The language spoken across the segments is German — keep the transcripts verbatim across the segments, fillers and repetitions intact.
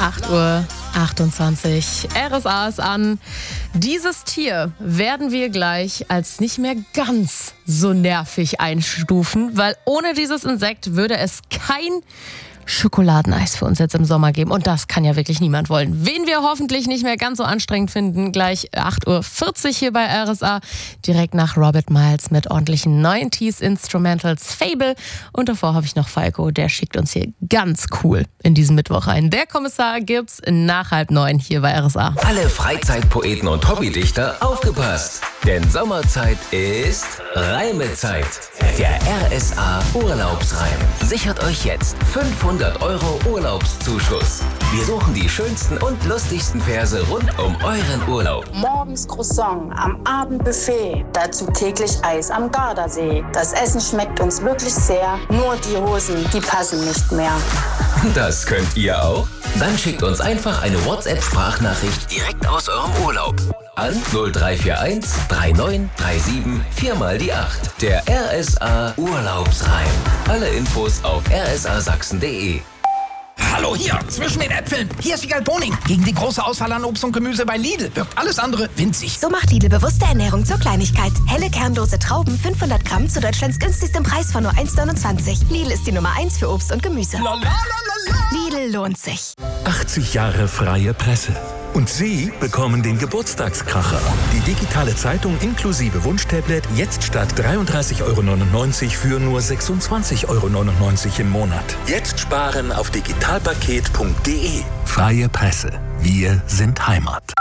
acht Uhr achtundzwanzig. R S A ist an. Dieses Tier werden wir gleich als nicht mehr ganz so nervig einstufen, weil ohne dieses Insekt würde es kein Schokoladeneis für uns jetzt im Sommer geben. Und das kann ja wirklich niemand wollen. Wen wir hoffentlich nicht mehr ganz so anstrengend finden, gleich acht Uhr vierzig hier bei R S A. Direkt nach Robert Miles mit ordentlichen neunziger Instrumentals Fable. Und davor habe ich noch Falco, der schickt uns hier ganz cool in diesen Mittwoch ein. Der Kommissar gibt's nach halb neun hier bei R S A. Alle Freizeitpoeten und Hobbydichter aufgepasst. Denn Sommerzeit ist Reimezeit. Der R S A Urlaubsreim sichert euch jetzt fünfhundert Euro Urlaubszuschuss. Wir suchen die schönsten und lustigsten Verse rund um euren Urlaub. Morgens Croissant, am Abend Buffet, dazu täglich Eis am Gardasee. Das Essen schmeckt uns wirklich sehr, nur die Hosen, die passen nicht mehr. Das könnt ihr auch? Dann schickt uns einfach eine WhatsApp-Sprachnachricht direkt aus eurem Urlaub an null drei vier eins drei neun drei sieben vier mal die acht. Der R S A Urlaubsreim. Alle Infos auf r s a sachsen punkt d e. Hallo hier, zwischen den Äpfeln. Hier ist Wiegald Boning. Gegen die große Auswahl an Obst und Gemüse bei Lidl wirkt alles andere winzig. So macht Lidl bewusste Ernährung zur Kleinigkeit. Helle kernlose Trauben, fünfhundert Gramm zu Deutschlands günstigstem Preis von nur eins neunundzwanzig. Lidl ist die Nummer eins für Obst und Gemüse. La, la, la, la, la. Lidl lohnt sich. achtzig Jahre freie Presse. Und Sie bekommen den Geburtstagskracher. Die digitale Zeitung inklusive Wunschtablet jetzt statt dreiunddreißig Euro neunundneunzig für nur sechsundzwanzig Euro neunundneunzig im Monat. Jetzt sparen auf digitalpaket punkt d e. Freie Presse. Wir sind Heimat.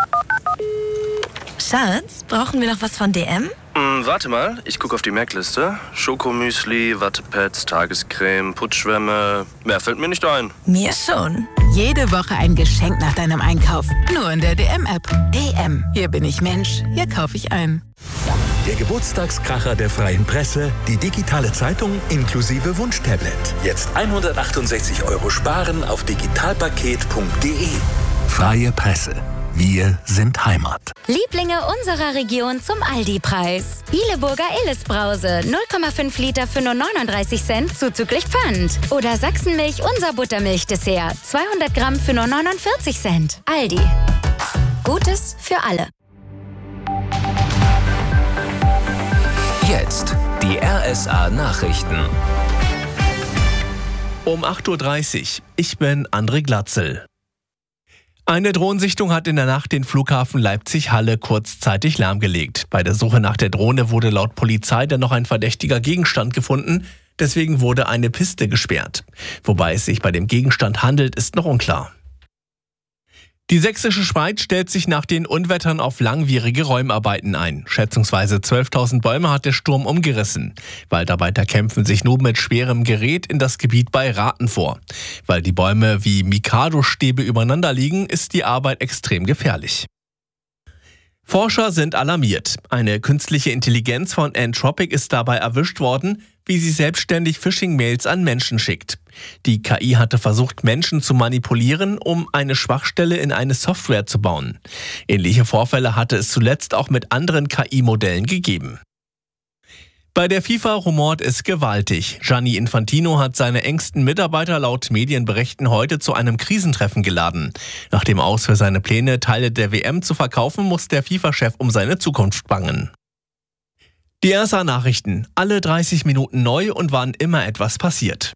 Schatz, brauchen wir noch was von D M? Mm, warte mal, ich gucke auf die Merkliste. Schokomüsli, Wattepads, Tagescreme, Putzschwämme. Mehr fällt mir nicht ein. Mir schon. Jede Woche ein Geschenk nach deinem Einkauf. Nur in der D M-App. D M. Hier bin ich Mensch, hier kaufe ich ein. Der Geburtstagskracher der freien Presse, die digitale Zeitung inklusive Wunschtablet. Jetzt hundertachtundsechzig Euro sparen auf digitalpaket punkt d e. Freie Presse. Wir sind Heimat. Lieblinge unserer Region zum Aldi-Preis. Bieleburger Illes-Brause, null Komma fünf Liter für nur neununddreißig Cent, zuzüglich Pfand. Oder Sachsenmilch, unser Buttermilch-Dessert, zweihundert Gramm für nur neunundvierzig Cent. Aldi. Gutes für alle. Jetzt die R S A Nachrichten. Um acht Uhr dreißig. Ich bin André Glatzel. Eine Drohnensichtung hat in der Nacht den Flughafen Leipzig-Halle kurzzeitig lahmgelegt. Bei der Suche nach der Drohne wurde laut Polizei dann noch ein verdächtiger Gegenstand gefunden. Deswegen wurde eine Piste gesperrt. Wobei es sich bei dem Gegenstand handelt, ist noch unklar. Die Sächsische Schweiz stellt sich nach den Unwettern auf langwierige Räumarbeiten ein. Schätzungsweise zwölftausend Bäume hat der Sturm umgerissen. Waldarbeiter kämpfen sich nun mit schwerem Gerät in das Gebiet bei Rathen vor. Weil die Bäume wie Mikado-Stäbe übereinander liegen, ist die Arbeit extrem gefährlich. Forscher sind alarmiert. Eine künstliche Intelligenz von Anthropic ist dabei erwischt worden, wie sie selbstständig Phishing-Mails an Menschen schickt. Die K I hatte versucht, Menschen zu manipulieren, um eine Schwachstelle in eine Software zu bauen. Ähnliche Vorfälle hatte es zuletzt auch mit anderen K I-Modellen gegeben. Bei der FIFA rumort es gewaltig. Gianni Infantino hat seine engsten Mitarbeiter laut Medienberichten heute zu einem Krisentreffen geladen. Nach dem Aus für seine Pläne, Teile der W M zu verkaufen, muss der FIFA-Chef um seine Zukunft bangen. Die R S A-Nachrichten. Alle dreißig Minuten neu und wann immer etwas passiert.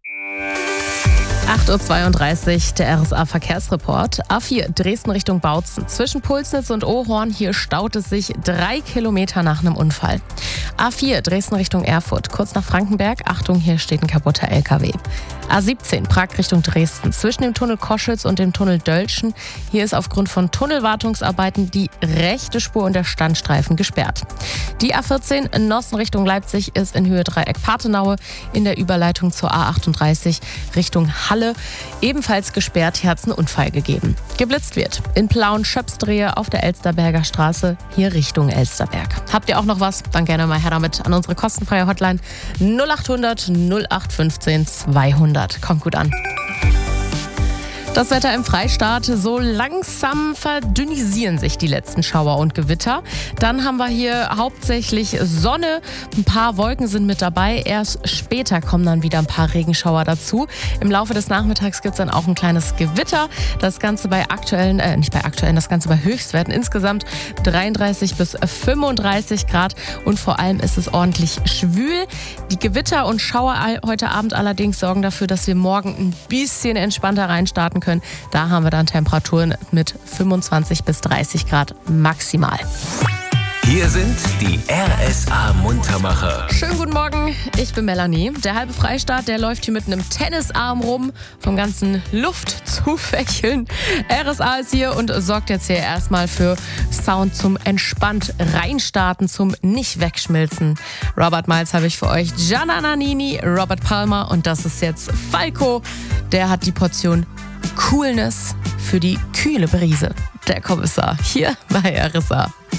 acht Uhr zweiunddreißig, der R S A-Verkehrsreport. A vier, Dresden Richtung Bautzen. Zwischen Pulsnitz und Ohorn, hier staut es sich drei Kilometer nach einem Unfall. A vier, Dresden Richtung Erfurt. Kurz nach Frankenberg. Achtung, hier steht ein kaputter L K W. A siebzehn, Prag Richtung Dresden. Zwischen dem Tunnel Koschwitz und dem Tunnel Dölschen. Hier ist aufgrund von Tunnelwartungsarbeiten die rechte Spur und der Standstreifen gesperrt. Die A vierzehn, Nossen Richtung Leipzig ist in Höhe Dreieck Pathenaue in der Überleitung zur A achtunddreißig Richtung Halle. Ebenfalls gesperrt, hier hat es einen Unfall gegeben. Geblitzt wird in Plauen-Schöpsdrehe auf der Elsterberger Straße, hier Richtung Elsterberg. Habt ihr auch noch was? Dann gerne mal her damit an unsere kostenfreie Hotline null acht hundert null acht fünfzehn zweihundert. Kommt gut an. Das Wetter im Freistaat, so langsam verdünnisieren sich die letzten Schauer und Gewitter. Dann haben wir hier hauptsächlich Sonne, ein paar Wolken sind mit dabei. Erst später kommen dann wieder ein paar Regenschauer dazu. Im Laufe des Nachmittags gibt es dann auch ein kleines Gewitter. Das Ganze bei aktuellen, äh, nicht bei aktuellen, das Ganze bei Höchstwerten insgesamt dreiunddreißig bis fünfunddreißig Grad und vor allem ist es ordentlich schwül. Die Gewitter und Schauer heute Abend allerdings sorgen dafür, dass wir morgen ein bisschen entspannter reinstarten können. Da haben wir dann Temperaturen mit fünfundzwanzig bis dreißig Grad maximal. Hier sind die R S A-Muntermacher. Schönen guten Morgen, ich bin Melanie. Der halbe Freistaat, der läuft hier mit einem Tennisarm rum, vom ganzen Luft zu fächeln. R S A ist hier und sorgt jetzt hier erstmal für Sound zum entspannt reinstarten, zum nicht wegschmilzen. Robert Miles habe ich für euch, Gianna Nannini, Robert Palmer und das ist jetzt Falco. Der hat die Portion Coolness für die kühle Brise. Der Kommissar hier bei R S A.